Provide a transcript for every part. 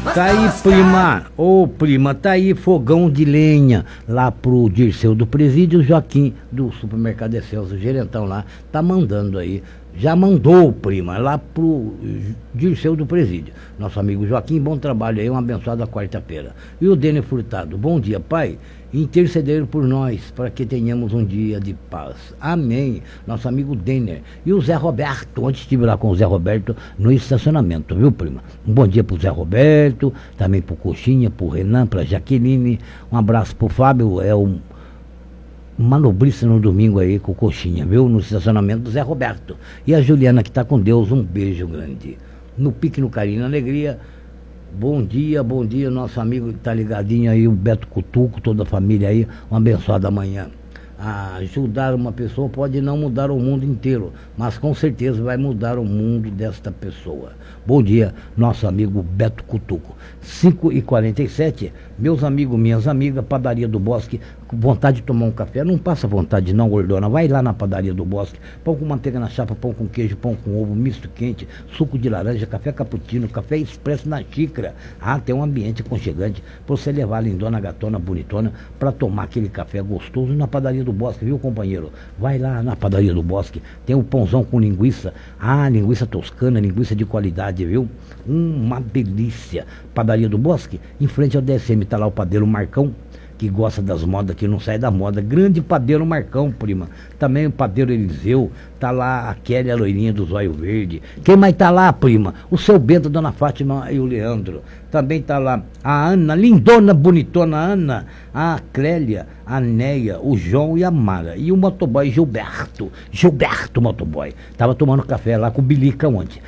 Tá aí, prima. Ô, prima, tá aí fogão de lenha lá pro Dirceu do Presídio, Joaquim do Supermercado Excelso, o gerentão lá, tá mandando aí. Já mandou, prima, lá pro Dirceu do Presídio. Nosso amigo Joaquim, bom trabalho aí, uma abençoada quarta-feira. E o Denner Furtado, bom dia, pai. Interceder por nós, para que tenhamos um dia de paz. Amém. Nosso amigo Denner. E o Zé Roberto, ontem estive lá com o Zé Roberto no estacionamento, viu, prima? Um bom dia pro Zé Roberto, também pro Coxinha, pro Renan, pra Jaqueline. Um abraço pro Fábio, é o manobrista no domingo aí com o Coxinha, viu? No estacionamento do Zé Roberto. E a Juliana que tá com Deus, um beijo grande. No pique, no carinho, na alegria. Bom dia, nosso amigo que tá ligadinho aí, o Beto Cutuco, toda a família aí, uma abençoada manhã. Ajudar uma pessoa pode não mudar o mundo inteiro, mas com certeza vai mudar o mundo desta pessoa. Bom dia, nosso amigo Beto Cutuco. 5h47, meus amigos, minhas amigas, Padaria do Bosque, com vontade de tomar um café, não passa vontade não, gordona, vai lá na Padaria do Bosque, pão com manteiga na chapa, pão com queijo, pão com ovo, misto quente, suco de laranja, café cappuccino, café expresso na xícara. Tem um ambiente aconchegante para você levar a lindona, gatona, bonitona, para tomar aquele café gostoso na Padaria do Bosque, viu, companheiro? Vai lá na Padaria do Bosque, tem um pãozão com linguiça, linguiça toscana, linguiça de qualidade, viu? Uma delícia. Padaria do Bosque, em frente ao DSM, tá lá o padeiro Marcão, que gosta das modas, que não sai da moda. Grande padeiro Marcão, prima. Também o padeiro Eliseu, tá lá a Kelly, a loirinha do zóio verde. Quem mais tá lá, prima? O seu Bento, a dona Fátima e o Leandro. Também tá lá a Ana, lindona, bonitona Ana, a Clélia, a Neia, o João e a Mara. E o motoboy Gilberto motoboy. Tava tomando café lá com o Bilica ontem.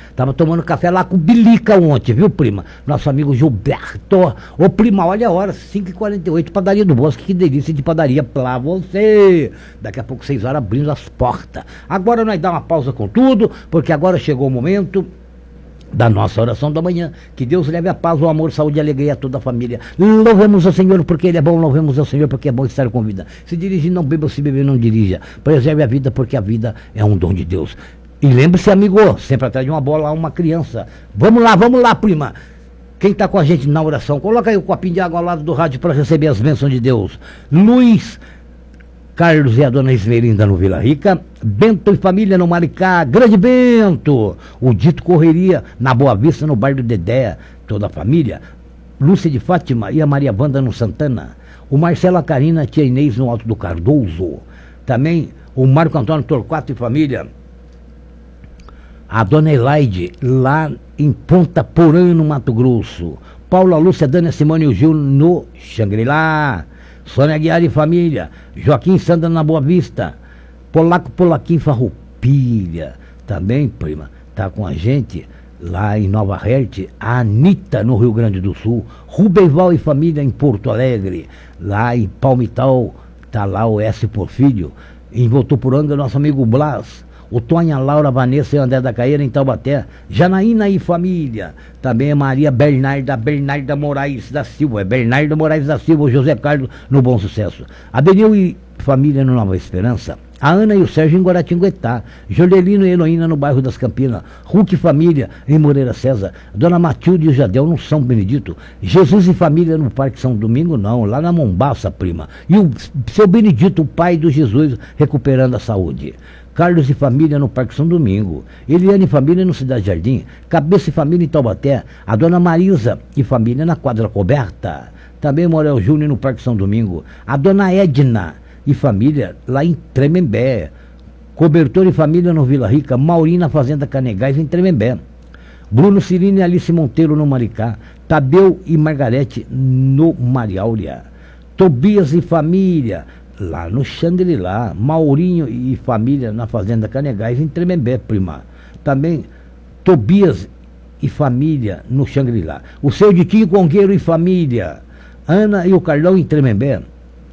Viu, prima? Nosso amigo Gilberto. Ô, prima, olha a hora, 5h48, Padaria do Bosque, que delícia de padaria pra você. Daqui a pouco 6 horas abrindo as portas. Agora nós dá uma pausa com tudo, porque agora chegou o momento da nossa oração da manhã. Que Deus leve a paz, o amor, saúde e alegria a toda a família. Louvemos ao Senhor porque Ele é bom, louvemos ao Senhor porque é bom estar com vida. Se dirigir, não beba, se beber, não dirija. Preserve a vida porque a vida é um dom de Deus. E lembre-se, amigo, sempre atrás de uma bola há uma criança. Vamos lá, prima. Quem está com a gente na oração, coloca aí o copinho de água ao lado do rádio para receber as bênçãos de Deus. Luiz Carlos e a dona Esmerinda no Vila Rica, Bento e família no Maricá, grande Bento, o Dito Correria na Boa Vista, no bairro do Dedé, toda a família, Lúcia de Fátima e a Maria Wanda no Santana, o Marcelo, a Carina, a tia Inês no Alto do Cardoso, também o Marco Antônio Torquato e família, a dona Elaide lá em Ponta Porã, no Mato Grosso, Paula, Lúcia, Dana, Simone e o Gil no Xangri-Lá, Sônia Guiar e família, Joaquim Sandra na Boa Vista, Polaquim Farroupilha, também, prima, tá com a gente lá em Nova Herte, a Anitta no Rio Grande do Sul, Rubenval e família em Porto Alegre, lá em Palmital, tá lá o S. Porfírio, em Votuporanga, nosso amigo Blas, o Tonha, Laura, Vanessa e André da Caeira em Taubaté, Janaína e família, também a Maria Bernarda Moraes da Silva, Bernardo Moraes da Silva, José Carlos no Bom Sucesso, Adenil e família no Nova Esperança, a Ana e o Sérgio em Guaratinguetá, Jordelino e Heloína no bairro das Campinas, Hulk e família em Moreira César, Dona Matilde e o Jadel no São Benedito, Jesus e família no Parque São Domingo não, lá na Mombaça, prima, e o seu Benedito, o pai do Jesus, recuperando a saúde. Carlos e família no Parque São Domingo, Eliane e família no Cidade Jardim, Cabeça e família em Taubaté, a dona Marisa e família na Quadra Coberta, também Morel Júnior no Parque São Domingo, a dona Edna e família lá em Tremembé, Cobertor e família no Vila Rica, Maurinho na Fazenda Canegais em Tremembé, Bruno Cirino e Alice Monteiro no Maricá, Tadeu e Margarete no Mariáurea, Tobias e família lá no Xangri-Lá, Maurinho e família na Fazenda Canegais em Tremembé, prima. Também Tobias e família no Xangri-Lá. O seu Ditinho Congueiro e família, Ana e o Carlão em Tremembé.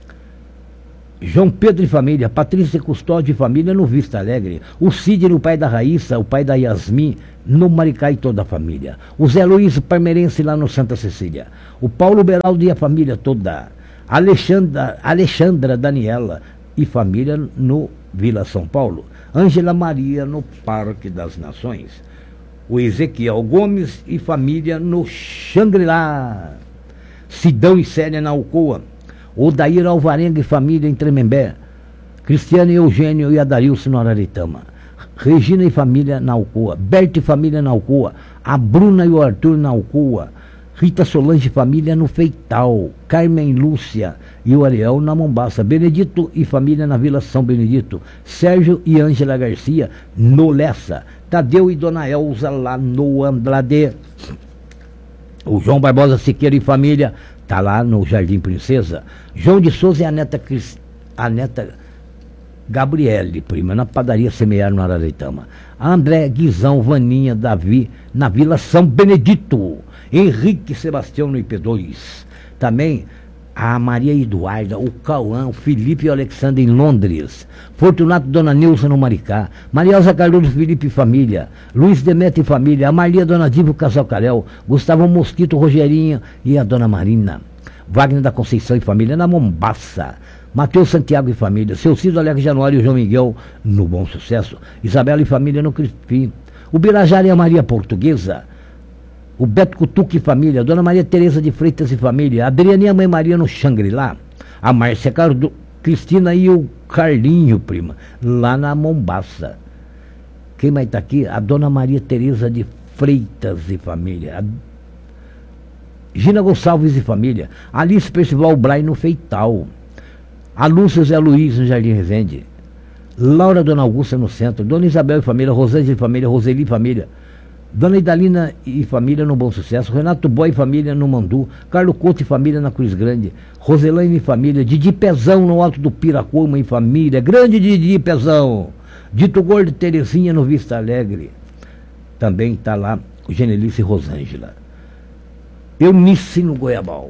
João Pedro e família, Patrícia Custódio e família no Vista Alegre. O Sidney, o pai da Raíssa, o pai da Yasmin no Maricá e toda a família. O Zé Luiz Parmeirense lá no Santa Cecília. O Paulo Beraldo e a família toda. Alexandra Daniela e família no Vila São Paulo, Ângela Maria no Parque das Nações, o Ezequiel Gomes e família no Xangri-Lá. Sidão e Célia na Alcoa. Odair Alvarenga e família em Tremembé. Cristiano e Eugênio e Adarilson no Araritama. Regina e família na Alcoa. Berta e família na Alcoa. A Bruna e o Arthur na Alcoa. Rita Solange e família no Feital. Carmen Lúcia e o Ariel na Mombaça. Benedito e família na Vila São Benedito. Sérgio e Ângela Garcia no Lessa. Tadeu e Dona Elza lá no Andrade. O João Barbosa Siqueira e família tá lá no Jardim Princesa. João de Souza e a neta Gabriele, prima, na padaria Semear no Araritama. André, Guizão, Vaninha, Davi na Vila São Benedito. Henrique Sebastião no IP2. Também a Maria Eduarda, o Cauã, o Felipe e o Alexandre em Londres. Fortunato, Dona Nilson no Maricá. Maria Elza Cardoso, Felipe e família. Luiz Demetrio e família. A Maria, Dona Diva, o Casal Carel. Gustavo Mosquito, Rogerinho e a Dona Marina. Wagner da Conceição e família na Mombaça. Matheus Santiago e família. Seu Cido, Alex Januário e João Miguel no Bom Sucesso. Isabela e família no Crispim. O Birajara e a Maria Portuguesa. O Beto Cutuque e família. Dona Maria Tereza de Freitas e família. Adriana e a Mãe Maria no Xangri-Lá. A Márcia Cristina e o Carlinho, prima, lá na Mombaça. Quem mais está aqui? A Dona Maria Tereza de Freitas e família. Gina Gonçalves e família. Alice Percival Bray no Feital. A Lúcia Zé Luiz no Jardim Resende. Laura Dona Augusta no centro. Dona Isabel e família. Rosângela e família. Roseli e família. Dona Idalina e família no Bom Sucesso. Renato Boy e família no Mandu. Carlos Couto e família na Cruz Grande. Roselane e família. Didi Pezão no Alto do Piracoma e família. Grande Didi Pezão. Dito Gordo Terezinha no Vista Alegre. Também está lá o Genelice e Rosângela. Eunice no Goiabal.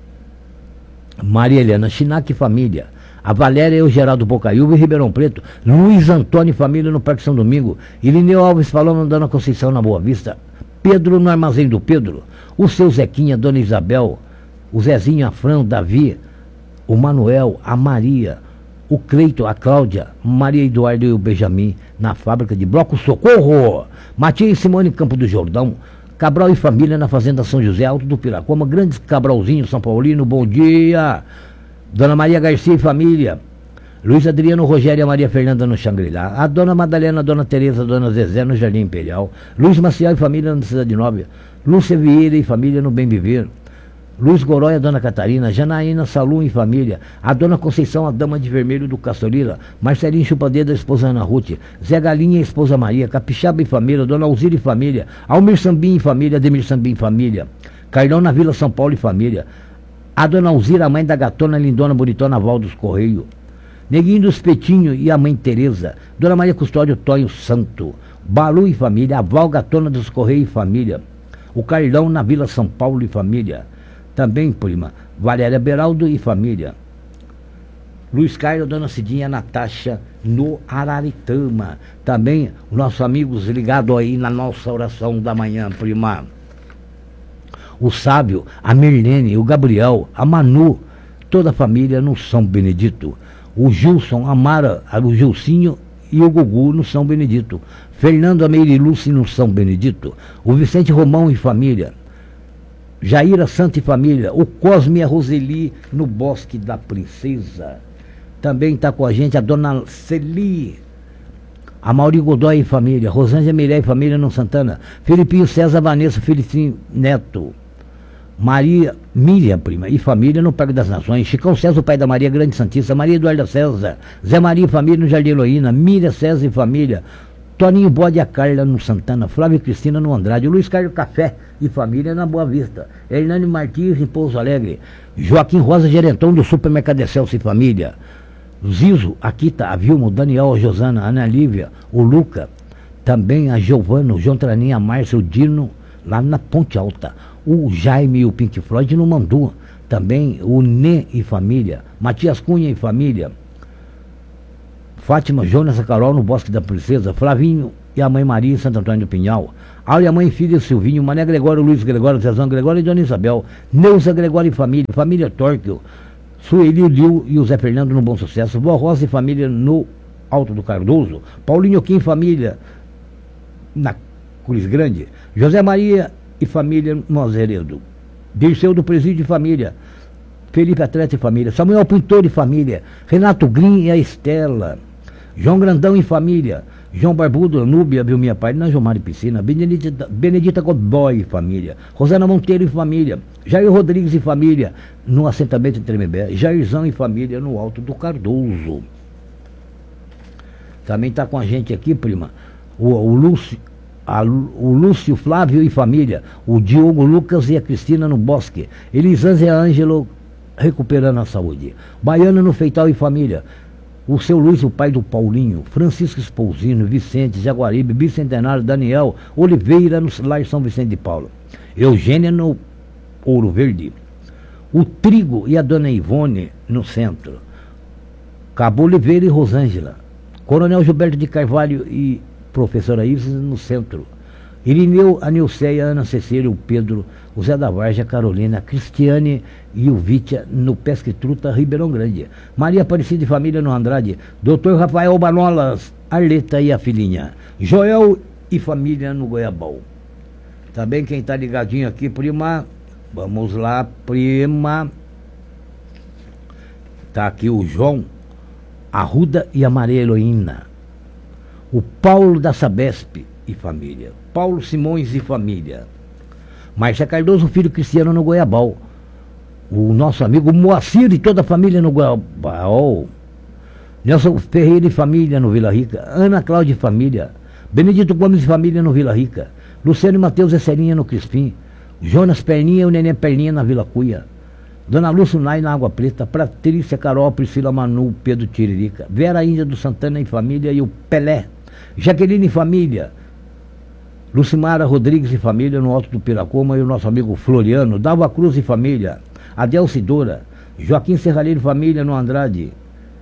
Maria Helena Chinac e família. A Valéria e o Geraldo Bocaiúva e Ribeirão Preto. Luiz Antônio e família no Parque São Domingo. Irineu Alves falou na Dona Conceição na Boa Vista. Pedro no Armazém do Pedro. O seu Zequinha, Dona Isabel. O Zezinho, a Fran, o Davi. O Manuel, a Maria. O Cleito, a Cláudia. Maria Eduardo e o Benjamin na fábrica de bloco Socorro. Matias e Simone Campo do Jordão. Cabral e família na Fazenda São José, Alto do Piracoma. Grandes Cabralzinho, São Paulino, bom dia. Dona Maria Garcia e família. Luiz Adriano, Rogério e a Maria Fernanda no Xangri-Lá. A Dona Madalena, a Dona Tereza, a Dona Zezé no Jardim Imperial. Luiz Maciel e família na Cidade Nova. Lúcia Vieira e família no Bem Viver. Luiz Gorói, a Dona Catarina. Janaína Salum e família. A Dona Conceição, a Dama de Vermelho do Castorila. Marcelinho Chupadeira, a esposa Ana Ruth. Zé Galinha e a esposa Maria. Capixaba e família. Dona Alzira e família. Almir Sambim e família. Ademir Sambim e família. Carlão na Vila São Paulo e família. A Dona Alzira, a mãe da gatona lindona bonitona Val dos Correios. Neguinho dos Petinho e a mãe Tereza. Dona Maria Custódio Tonho Santo. Balu e família. A Val Gatona dos Correios e família. O Carlão na Vila São Paulo e família. Também, prima, Valéria Beraldo e família. Luiz Carlos, Dona Cidinha, Natasha no Araritama. Também os nossos amigos ligados aí na nossa oração da manhã, prima. O Sábio, a Merlene, o Gabriel, a Manu, toda a família no São Benedito. O Gilson, a Mara, o Gilcinho e o Gugu no São Benedito. Fernando, a Meiriluce no São Benedito. O Vicente Romão e família. Jaira Santa e família. O Cosme e a Roseli no Bosque da Princesa. Também está com a gente a Dona Celi. A Mauri Godoy e família. Rosângela Miré e família no Santana. Felipinho César, Vanessa, Felipinho Neto. Maria Miriam, prima, e família no Parque das Nações. Chicão César, o pai da Maria Grande Santista. Maria Eduarda César. Zé Maria e família no Jardim Heloína. Miriam César e família. Toninho Bode e a Carla no Santana. Flávio e Cristina no Andrade. Luiz Carlos Café e família na Boa Vista. Hernani Martins em Pouso Alegre. Joaquim Rosa, gerentão do Supermercado Excelso e família. Zizo, a Kita, a Vilma, o Daniel, a Josana, a Ana Lívia, o Luca. Também a Giovana, o João Traninha, a Márcia, o Dino, lá na Ponte Alta. O Jaime e o Pink Floyd no Mandu. Também o Nê e família. Matias Cunha e família. Fátima, Jonas e Carol no Bosque da Princesa. Flavinho e a mãe Maria em Santo Antônio do Pinhal. Áurea, mãe e filha Silvinho. Mané Gregório, Luiz Gregório, Zezão Gregório e Dona Isabel. Neuza Gregório e família. Família Torquio. Sueli, Liu e o Zé Fernando no Bom Sucesso. Vó Rosa e família no Alto do Cardoso. Paulinho Kim e família na Cruz Grande. José Maria e família no Azeredo. Dirceu do Presídio e família. Felipe Atleta e família. Samuel Pintor e família. Renato Green e a Estela. João Grandão e família. João Barbudo, Núbia, Vilmia Paina, Jomar e Piscina. Benedita Godoy e família. Rosana Monteiro e família. Jair Rodrigues e família, no assentamento de Tremembé. Jairzão e família, no Alto do Cardoso. Também está com a gente aqui, prima, o Lúcio Flávio e família. O Diogo Lucas e a Cristina no Bosque. Elisângela Ângelo recuperando a saúde. Baiana no Feital e família. O seu Luiz, o pai do Paulinho. Francisco Espousino, Vicente, Jaguaribe, Bicentenário, Daniel Oliveira no Lar São Vicente de Paula. Eugênia no Ouro Verde. O Trigo e a dona Ivone no centro. Cabo Oliveira e Rosângela. Coronel Gilberto de Carvalho e professora Isis no centro. Irineu, a Nilceia, Ana Cecília, o Pedro, o Zé da Varja, a Carolina, a Cristiane e o Vítia no Pesca e Truta, Ribeirão Grande. Maria Aparecida e família no Andrade. Doutor Rafael Banolas, Arleta e a filhinha. Joel e família no Goiabal. Também quem está ligadinho aqui, prima. Vamos lá, prima. Está aqui o João, a Ruda e a Maria Heloína. O Paulo da Sabesp e família. Paulo Simões e família. Márcia Cardoso, filho Cristiano no Goiabal. O nosso amigo Moacir e toda a família no Goiabal. Nelson Ferreira e família no Vila Rica. Ana Cláudia e família. Benedito Gomes e família no Vila Rica. Luciano e Matheus e Serinha no Crispim. Jonas Perninha e o Neném Perninha na Vila Cuia. Dona Lúcia Nai na Água Preta. Patrícia Carol, Priscila Manu, Pedro Tiririca. Vera Índia do Santana e família e o Pelé. Jaqueline e família. Lucimara Rodrigues e família no Alto do Piracoma e o nosso amigo Floriano. Dalva Cruz e família. Adelcidora. Joaquim Serralheiro e família no Andrade.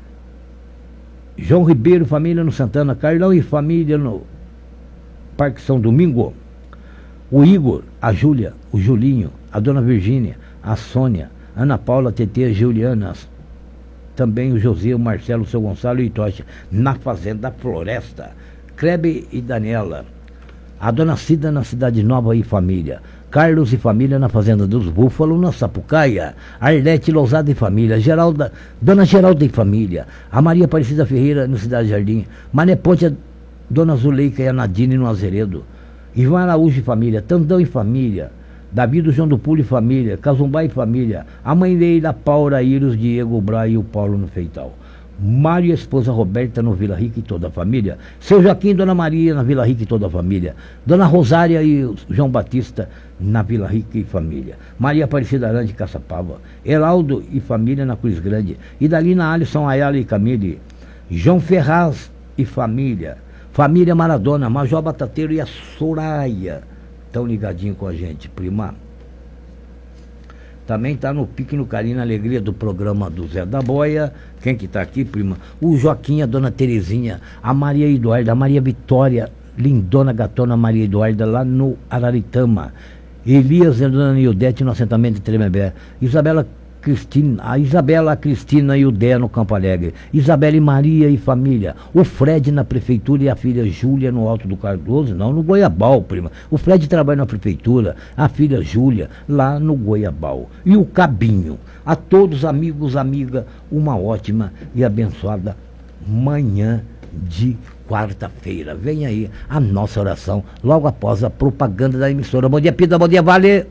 João Ribeiro e família no Santana. Carlão e família no Parque São Domingo. O Igor, a Júlia, o Julinho, a Dona Virgínia, a Sônia, Ana Paula, Tetê, a Juliana, também o José, o Marcelo, o seu Gonçalo e o Tocha, na Fazenda Floresta. Krebe e Daniela. A Dona Cida na Cidade Nova e família. Carlos e família na Fazenda dos Búfalos, na Sapucaia. Arlete Lousada e família. Geralda, Dona Geralda e família. A Maria Aparecida Ferreira no Cidade Jardim. Mané Ponte, a Dona Zuleika e a Nadine no Azeredo. Ivan Araújo e família. Tandão e família. Davi do João do Pulo e família. Cazumbá e família. A mãe Leila, Paula, Iros, Diego, Brai e o Paulo no Feital. Mário e a esposa Roberta no Vila Rica e toda a família. Seu Joaquim e Dona Maria na Vila Rica e toda a família. Dona Rosária e o João Batista na Vila Rica e família. Maria Aparecida Arante de Caçapava. Heraldo e família na Cruz Grande. Idalina Alisson Ayala e Camille. João Ferraz e família. Família Maradona, Major Batateiro e a Soraya. Estão ligadinho com a gente, prima. Também está no pique, no carinho, na alegria do programa do Zé da Boia. Quem que está aqui, prima? O Joaquim, a Dona Terezinha, a Maria Eduarda, a Maria Vitória, lindona gatona Maria Eduarda, lá no Araritama. Elias e a Dona Nildete no assentamento de Tremembé. Isabela, a Cristina e o Dé no Campo Alegre. Isabela e Maria e família. O Fred na prefeitura e a filha Júlia no Alto do Cardoso, não, no Goiabal, prima. O Fred trabalha na prefeitura, a filha Júlia lá no Goiabal. E o Cabinho. A todos, amigos, amiga, uma ótima e abençoada manhã de quarta-feira. Vem aí a nossa oração logo após a propaganda da emissora. Bom dia, Pida, bom dia, Vale.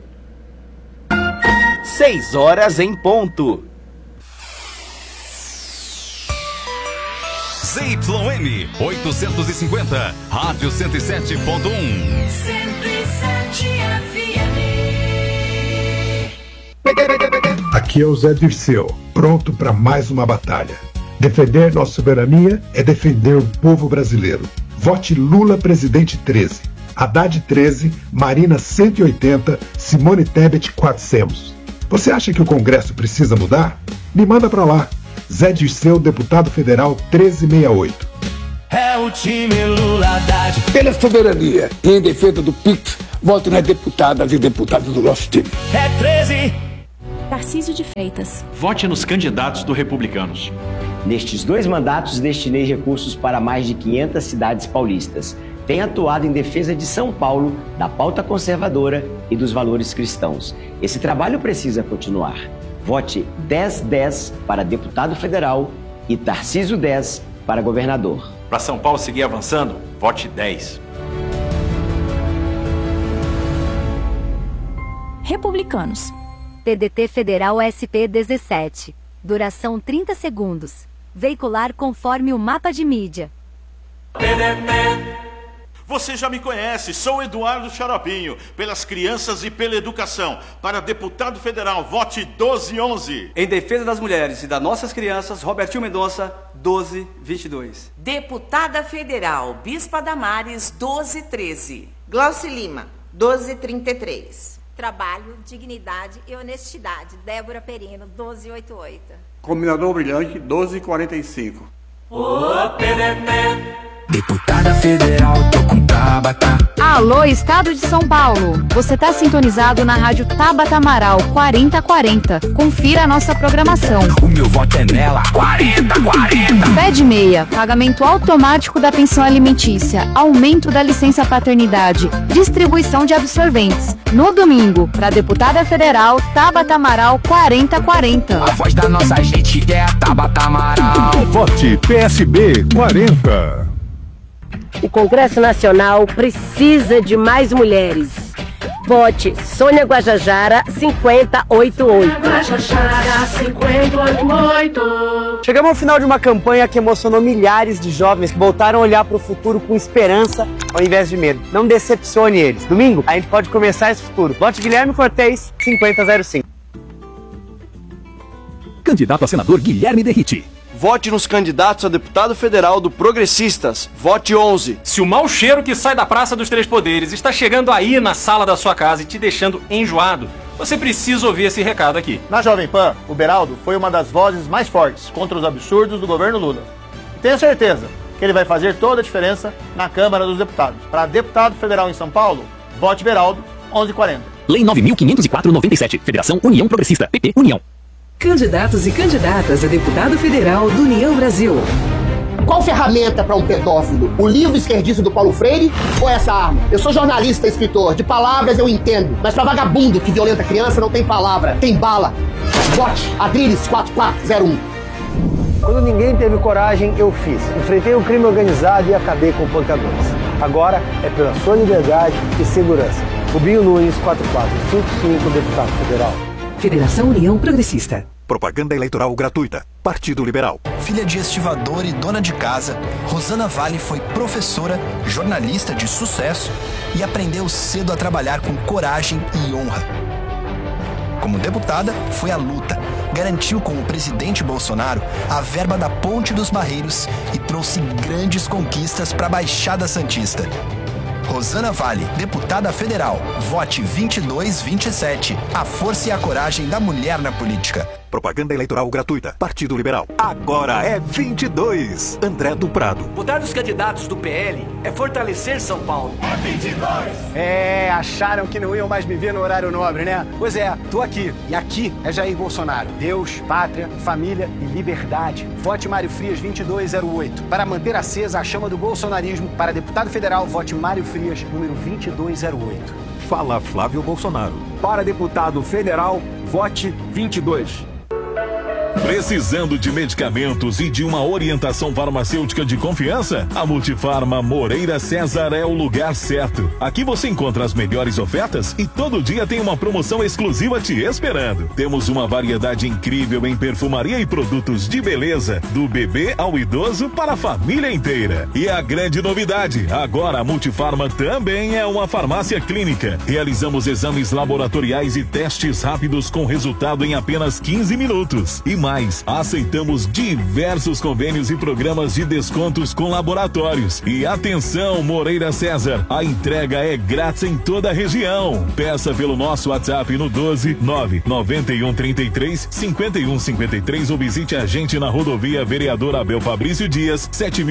6 horas em ponto. ZYM 850, Rádio 107.1. 107 FM. Aqui é o Zé Dirceu, pronto para mais uma batalha. Defender nossa soberania é defender o povo brasileiro. Vote Lula presidente 13, Haddad 13, Marina 180, Simone Tebet 400. Você acha que o Congresso precisa mudar? Me manda pra lá. Zé Dirceu, deputado federal 1368. É o time Lula Haddad. Pela soberania e em defesa do PIX, vote nas deputadas e deputados do nosso time. É 13. Tarcísio de Freitas. Vote nos candidatos do Republicanos. Nestes 2 mandatos, destinei recursos para mais de 500 cidades paulistas. tem atuado em defesa de São Paulo, da pauta conservadora e dos valores cristãos. Esse trabalho precisa continuar. Vote 1010 para deputado federal e Tarcísio 10 para governador. Para São Paulo seguir avançando, vote 10. Republicanos. PDT Federal SP-17. Duração 30 segundos. Veicular conforme o mapa de mídia. Você já me conhece, sou Eduardo Xaropinho, pelas crianças e pela educação. Para deputado federal, vote 1211. Em defesa das mulheres e das nossas crianças, Robertinho Mendonça, 1222. Deputada federal, Bispa Damares, 1213. Glauci Lima, 1233. Trabalho, dignidade e honestidade, Débora Perino, 1288. Combinador Brilhante, 1245. Deputada federal, tô com Tabata. Alô, Estado de São Paulo. Você tá sintonizado na rádio Tabata Amaral 4040. Confira a nossa programação. O meu voto é nela, 4040. Pede meia, pagamento automático da pensão alimentícia, aumento da licença paternidade, distribuição de absorventes. No domingo, pra deputada federal, Tabata Amaral 4040. A voz da nossa gente é a Tabata Amaral. Vote PSB 40. O Congresso Nacional precisa de mais mulheres. Vote Sônia Guajajara 5088. Guajajara 5088. Chegamos ao final de uma campanha que emocionou milhares de jovens que voltaram a olhar para o futuro com esperança ao invés de medo. Não decepcione eles. Domingo, a gente pode começar esse futuro. Vote Guilherme Cortez 5005. Candidato a senador Guilherme Derriti. Vote nos candidatos a deputado federal do Progressistas. Vote 11. Se o mau cheiro que sai da Praça dos Três Poderes está chegando aí na sala da sua casa e te deixando enjoado, você precisa ouvir esse recado aqui. Na Jovem Pan, o Beraldo foi uma das vozes mais fortes contra os absurdos do governo Lula. E tenho certeza que ele vai fazer toda a diferença na Câmara dos Deputados. Para deputado federal em São Paulo, vote Beraldo 1140. Lei 9.504/97. Federação União Progressista. PP União. Candidatos e candidatas a deputado federal do União Brasil. Qual ferramenta para um pedófilo? O livro esquerdista do Paulo Freire ou essa arma? Eu sou jornalista e escritor. De palavras eu entendo. Mas para vagabundo que violenta criança não tem palavra, tem bala. Vote Adriles 4401. Quando ninguém teve coragem, eu fiz. Enfrentei o crime organizado e acabei com pancadores. Agora é pela sua liberdade e segurança. Rubinho Nunes 4455, deputado federal. Federação União Progressista. Propaganda eleitoral gratuita. Partido Liberal. Filha de estivador e dona de casa, Rosana Vale foi professora, jornalista de sucesso e aprendeu cedo a trabalhar com coragem e honra. Como deputada, foi à luta, garantiu com o presidente Bolsonaro a verba da Ponte dos Barreiros e trouxe grandes conquistas para a Baixada Santista. Rosana Vale, deputada federal. Vote 2227. A força e a coragem da mulher na política. Propaganda eleitoral gratuita. Partido Liberal. Agora é 22. André do Prado. Votar nos candidatos do PL é fortalecer São Paulo. É 22. Acharam que não iam mais me ver no horário nobre, né? Pois é, tô aqui. E aqui é Jair Bolsonaro. Deus, pátria, família e liberdade. Vote Mário Frias 2208. Para manter acesa a chama do bolsonarismo, para deputado federal, vote Mário Frias, número 2208. Fala Flávio Bolsonaro. Para deputado federal, vote 22. Precisando de medicamentos e de uma orientação farmacêutica de confiança? A Multifarma Moreira César é o lugar certo. Aqui você encontra as melhores ofertas e todo dia tem uma promoção exclusiva te esperando. Temos uma variedade incrível em perfumaria e produtos de beleza, do bebê ao idoso para a família inteira. E a grande novidade, agora a Multifarma também é uma farmácia clínica. Realizamos exames laboratoriais e testes rápidos com resultado em apenas 15 minutos. E mais, aceitamos diversos convênios e programas de descontos com laboratórios. E atenção, Moreira César, a entrega é grátis em toda a região. Peça pelo nosso WhatsApp no 12 991 33 51 53 ou visite a gente na rodovia Vereador Abel Fabrício Dias,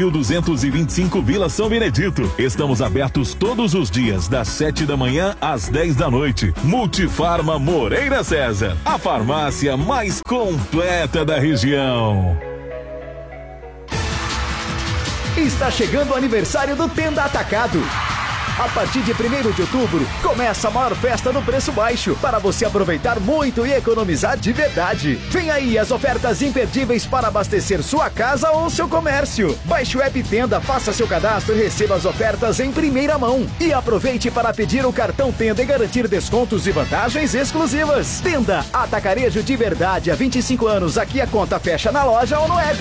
7225 Vila São Benedito. Estamos abertos todos os dias, das 7 da manhã às 10 da noite. Multifarma Moreira César, a farmácia mais completa da região. Está chegando o aniversário do Tenda Atacado. A partir de 1º de outubro, começa a maior festa no preço baixo, para você aproveitar muito e economizar de verdade. Vem aí as ofertas imperdíveis para abastecer sua casa ou seu comércio. Baixe o app Tenda, faça seu cadastro e receba as ofertas em primeira mão. E aproveite para pedir o cartão Tenda e garantir descontos e vantagens exclusivas. Tenda, atacarejo de verdade há 25 anos. Aqui a conta fecha na loja ou no app.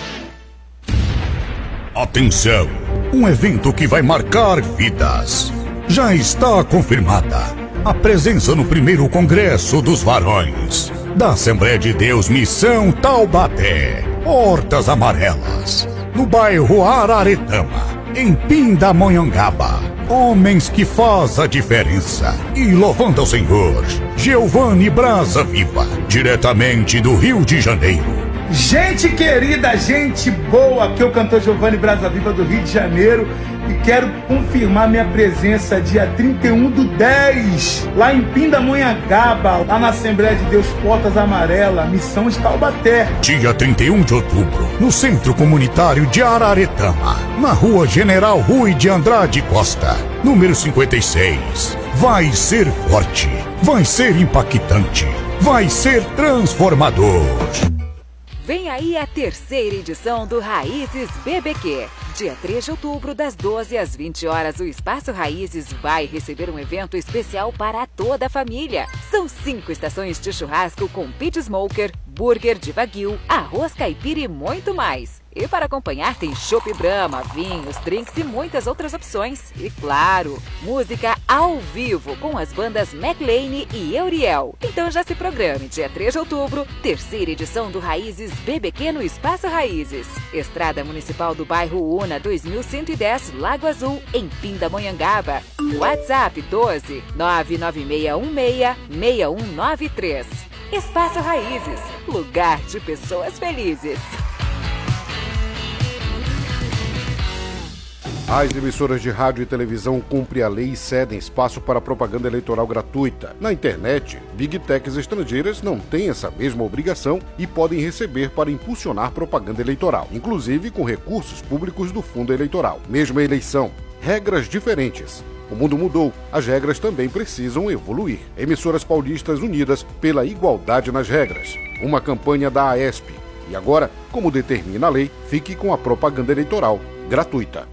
Atenção! Um evento que vai marcar vidas. Já está confirmada a presença no 1º Congresso dos Varões da Assembleia de Deus Missão Taubaté, Hortas Amarelas, no bairro Araretama, em Pindamonhangaba. Homens que faz a diferença. E louvando ao Senhor, Giovanni Brasa Viva, diretamente do Rio de Janeiro. Gente querida, gente boa, aqui é o cantor Giovanni Brasa Viva do Rio de Janeiro e quero confirmar minha presença dia 31/10, lá em Pindamonhangaba, lá na Assembleia de Deus Portas Amarelas, Missão de Taubaté. Dia 31 de outubro, no Centro Comunitário de Araretama, na Rua General Rui de Andrade Costa, número 56. Vai ser forte, vai ser impactante, vai ser transformador. Vem aí a 3ª edição do Raízes BBQ. Dia 3 de outubro, das 12 às 20 horas, o Espaço Raízes vai receber um evento especial para toda a família. São 5 estações de churrasco com pit smoker, burger de wagyu, arroz caipira e muito mais. E para acompanhar tem chopp Brahma, vinhos, drinks e muitas outras opções. E claro, música ao vivo com as bandas McLean e Euriel. Então já se programe, dia 3 de outubro, 3ª edição do Raízes BBQ no Espaço Raízes. Estrada Municipal do bairro Una, 2110, Lago Azul, em Pindamonhangaba. WhatsApp 12 996166193. Espaço Raízes, lugar de pessoas felizes. As emissoras de rádio e televisão cumprem a lei e cedem espaço para propaganda eleitoral gratuita. Na internet, Big Techs estrangeiras não têm essa mesma obrigação e podem receber para impulsionar propaganda eleitoral, inclusive com recursos públicos do fundo eleitoral. Mesma eleição, regras diferentes. O mundo mudou, as regras também precisam evoluir. Emissoras paulistas unidas pela igualdade nas regras. Uma campanha da AESP. E agora, como determina a lei, fique com a propaganda eleitoral gratuita.